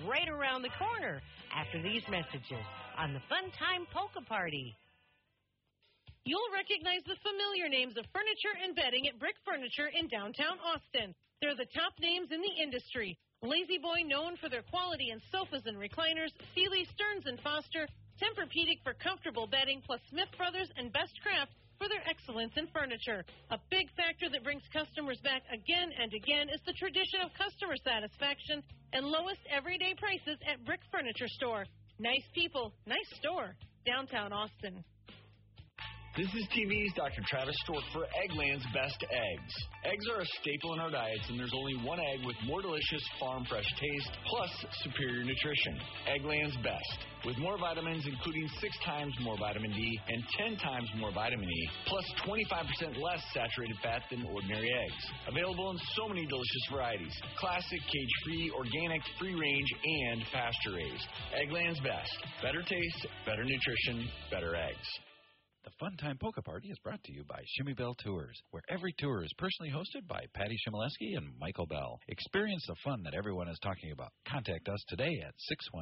right around the corner after these messages on the Fun Time Polka Party. You'll recognize the familiar names of furniture and bedding at Brick Furniture in downtown Austin. They're the top names in the industry. Lazy Boy, known for their quality in sofas and recliners, Sealy, Stearns & Foster, Tempur-Pedic for comfortable bedding, plus Smith Brothers and Best Craft for their excellence in furniture. A big factor that brings customers back again and again is the tradition of customer satisfaction and lowest everyday prices at Brick Furniture Store. Nice people, nice store, downtown Austin. This is TV's Dr. Travis Stork for Eggland's Best Eggs. Eggs are a staple in our diets, and there's only one egg with more delicious farm-fresh taste, plus superior nutrition. Eggland's Best, with more vitamins, including 6 times more vitamin D and 10 times more vitamin E, plus 25% less saturated fat than ordinary eggs. Available in so many delicious varieties: classic, cage-free, organic, free-range, and pasture-raised. Eggland's Best. Better taste, better nutrition, better eggs. The Fun Time Polka Party is brought to you by Shimmy Bell Tours, where every tour is personally hosted by Patty Shimoleski and Michael Bell. Experience the fun that everyone is talking about. Contact us today at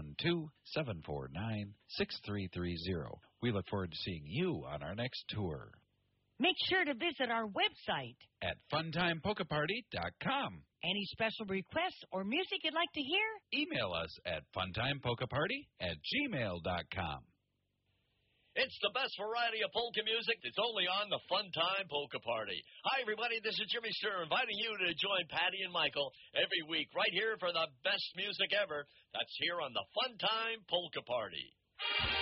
612-749-6330. We look forward to seeing you on our next tour. Make sure to visit our website at funtimepokaparty.com. Any special requests or music you'd like to hear? Email us at funtimepokaparty@gmail.com. It's the best variety of polka music that's only on the Fun Time Polka Party. Hi, everybody. This is Jimmy Sturr inviting you to join Patty and Michael every week right here for the best music ever. That's here on the Fun Time Polka Party.